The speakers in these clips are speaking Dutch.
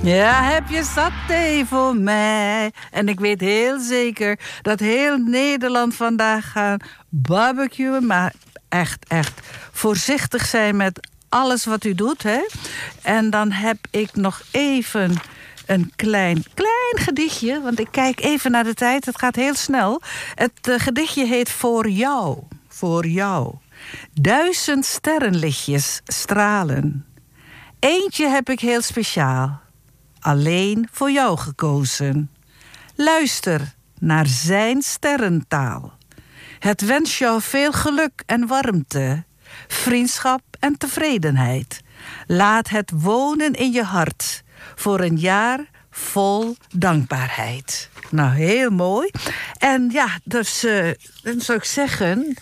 Ja, heb je saté voor mij? En ik weet heel zeker dat heel Nederland vandaag gaan barbecuen. Maar echt voorzichtig zijn met alles wat u doet, hè? En dan heb ik nog even een klein gedichtje. Want ik kijk even naar de tijd, het gaat heel snel. Het gedichtje heet Voor jou. Voor jou. 1000 sterrenlichtjes stralen. Eentje heb ik heel speciaal. Alleen voor jou gekozen. Luister naar zijn sterrentaal. Het wens jou veel geluk en warmte, vriendschap en tevredenheid. Laat het wonen in je hart voor een jaar vol dankbaarheid. Nou, heel mooi. En ja, dus dan zou ik zeggen,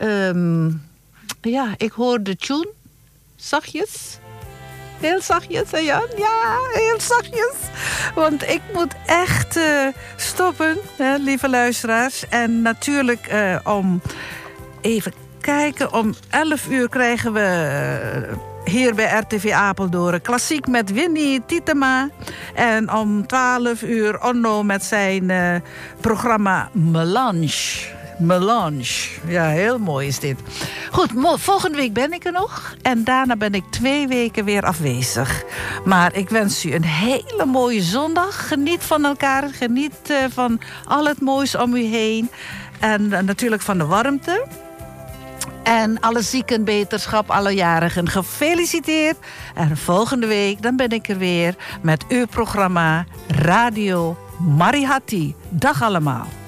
ja, ik hoor de tune zachtjes. Heel zachtjes, hè Jan? Ja, heel zachtjes. Want ik moet echt stoppen, hè, lieve luisteraars. En natuurlijk om even kijken, om 11 uur krijgen we hier bij RTV Apeldoorn klassiek met Winnie Tietema. En om 12 uur Onno met zijn programma Melange. Ja, heel mooi is dit. Goed, volgende week ben ik er nog. En daarna ben ik 2 weken weer afwezig. Maar ik wens u een hele mooie zondag. Geniet van elkaar. Geniet van al het moois om u heen. En natuurlijk van de warmte. En alle zieken beterschap, alle jarigen gefeliciteerd. En volgende week dan ben ik er weer met uw programma Radio Marihati. Dag allemaal.